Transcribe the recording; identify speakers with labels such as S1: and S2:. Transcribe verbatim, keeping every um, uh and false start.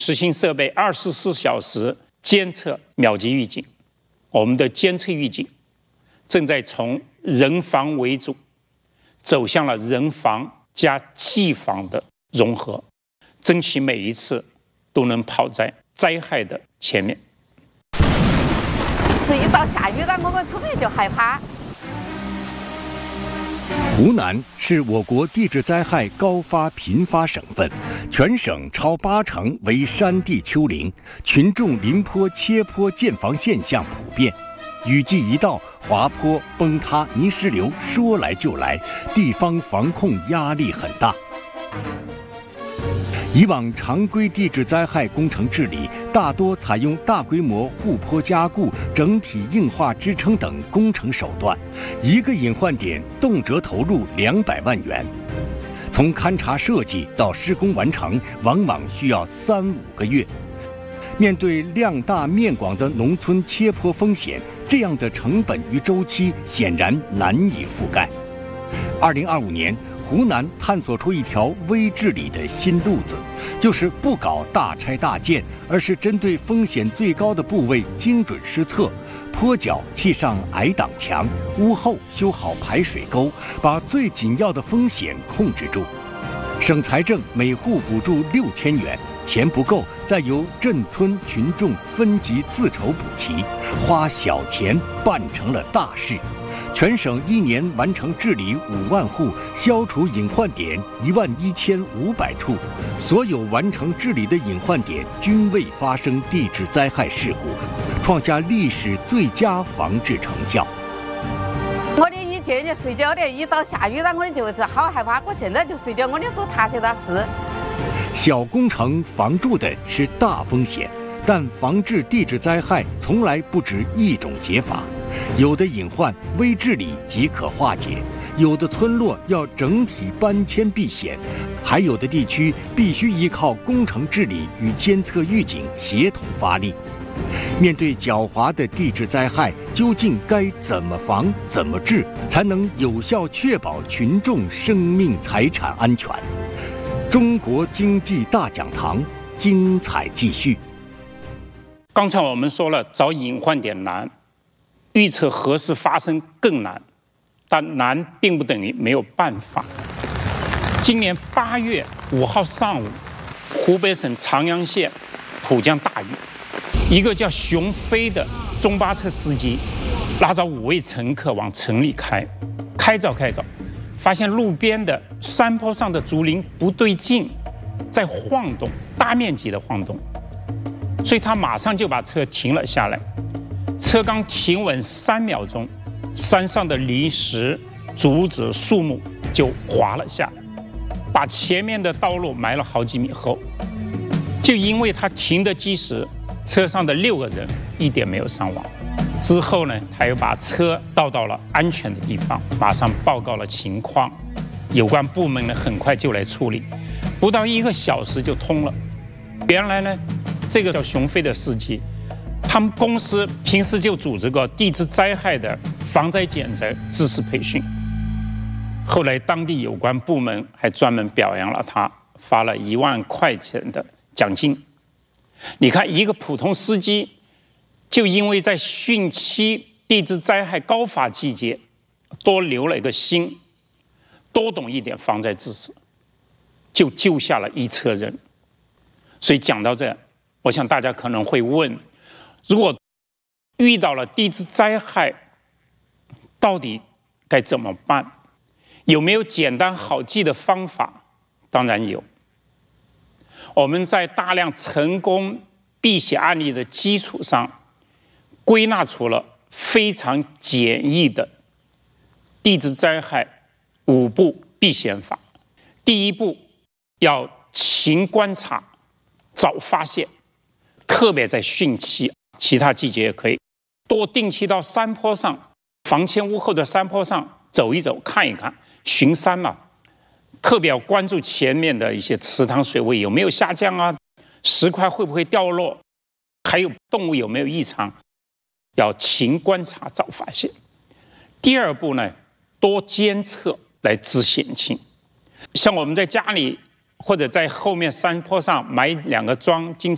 S1: 实行设备二十四小时监测秒级预警。我们的监测预警正在从人防为主，走向了人防加技防的融合，争取每一次都能跑在灾害的前面。
S2: 是一到下雨了，我们特别就害怕。
S3: 湖南是我国地质灾害高发频发省份，全省超八成为山地丘陵，群众临坡切坡建房现象普遍。雨季一到，滑坡、崩塌、泥石流说来就来，地方防控压力很大。以往常规地质灾害工程治理大多采用大规模护坡加固、整体硬化支撑等工程手段，一个隐患点动辄投入两百万元。从勘察设计到施工完成，往往需要三五个月。面对量大面广的农村切坡风险，这样的成本与周期显然难以覆盖。二零二五年，湖南探索出一条微治理的新路子，就是不搞大拆大建，而是针对风险最高的部位精准施策，坡脚砌上矮挡墙，屋后修好排水沟，把最紧要的风险控制住。省财政每户补助六千元，钱不够，再由镇村群众分级自筹补齐，花小钱办成了大事。全省一年完成治理五万户，消除隐患点一万一千五百处，所有完成治理的隐患点均未发生地质灾害事故，创下历史最佳防治成效。
S2: 我的一觉就睡觉的，一到下雨了，我的就是好害怕。我现在就睡觉，我的都踏实踏实。
S3: 小工程防住的是大风险，但防治地质灾害从来不止一种解法。有的隐患微治理即可化解，有的村落要整体搬迁避险，还有的地区必须依靠工程治理与监测预警协同发力。面对狡猾的地质灾害，究竟该怎么防、怎么治，才能有效确保群众生命财产安全？中国经济大讲堂精彩继续。
S1: 刚才我们说了，找隐患点难，预测何时发生更难，但难并不等于没有办法。今年八月五号上午，湖北省长阳县普降大雨，一个叫熊飞的中巴车司机拉着五位乘客往城里开，开着开着，发现路边的山坡上的竹林不对劲，在晃动，大面积的晃动，所以他马上就把车停了下来。车刚停稳三秒钟，山上的离石、竹子、树木就滑了下来，把前面的道路埋了好几米厚。就因为他停得及时，车上的六个人一点没有伤亡。之后呢，他又把车倒到了安全的地方，马上报告了情况。有关部门呢，很快就来处理，不到一个小时就通了。原来呢，这个叫熊飞的司机，他们公司平时就组织过地质灾害的防灾减灾知识培训。后来当地有关部门还专门表扬了他，发了一万块钱的奖金。你看，一个普通司机，就因为在汛期地质灾害高发季节多留了一个心，多懂一点防灾知识，就救下了一车人。所以讲到这，我想大家可能会问，如果遇到了地质灾害，到底该怎么办？有没有简单好记的方法？当然有。我们在大量成功避险案例的基础上，归纳出了非常简易的地质灾害五步避险法。第一步，要勤观察，早发现，特别在汛期，其他季节也可以，多定期到山坡上、房前屋后的山坡上走一走、看一看，巡山嘛。特别要关注前面的一些池塘水位有没有下降啊，石块会不会掉落，还有动物有没有异常，要勤观察，早发现。第二步呢，多监测来知险情。像我们在家里或者在后面山坡上埋两个桩，经常